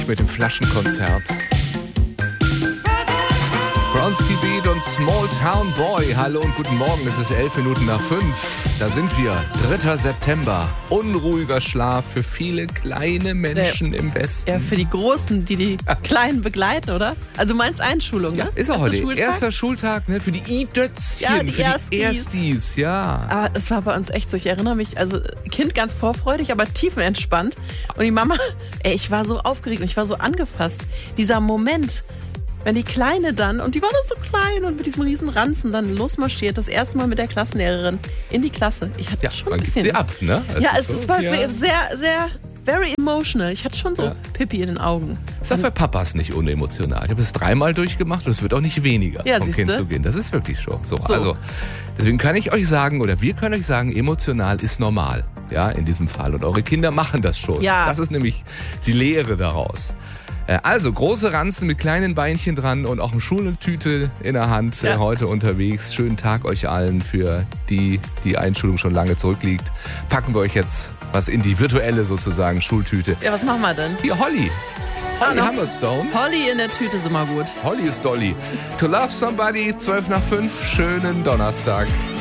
gleich mit dem Flaschenkonzert. Bronski Beat und Small Town Boy. Hallo und guten Morgen, es ist 11 Minuten nach 5. Da sind wir, 3. September. Unruhiger Schlaf für viele kleine Menschen im Westen. Ja, für die Großen, die Kleinen begleiten, oder? Also meinst Einschulung, ja, ne? Ist auch heute erster Schultag, ne? Für die I-Dötzchen, ja, die für die Erstis, ja. Aber es war bei uns echt so, ich erinnere mich, also Kind ganz vorfreudig, aber tiefenentspannt. Und die Mama, ich war so aufgeregt und ich war so angefasst. Dieser Moment, wenn die Kleine dann, und die war dann so klein und mit diesem riesen Ranzen dann losmarschiert, das erste Mal mit der Klassenlehrerin in die Klasse. Ich hatte schon ein bisschen... Ja, man gibt sie ab, ne? Es war sehr, sehr, very emotional. Ich hatte schon so Pipi in den Augen. Ist auch für Papas nicht unemotional. Ich habe es 3-mal durchgemacht und es wird auch nicht weniger, vom Kind zu gehen. Das ist wirklich so. Also, deswegen kann ich euch sagen, oder wir können euch sagen, emotional ist normal. Ja, in diesem Fall. Und eure Kinder machen das schon. Ja. Das ist nämlich die Lehre daraus. Also, große Ranzen mit kleinen Beinchen dran und auch eine Schultüte in der Hand heute unterwegs. Schönen Tag euch allen. Für die Einschulung schon lange zurückliegt, packen wir euch jetzt was in die virtuelle sozusagen Schultüte. Ja, was machen wir denn? Hier, Holly. Holly Humberstone. Holly in der Tüte ist immer gut. Holly ist Dolly. To Love Somebody, 12 nach 5. Schönen Donnerstag.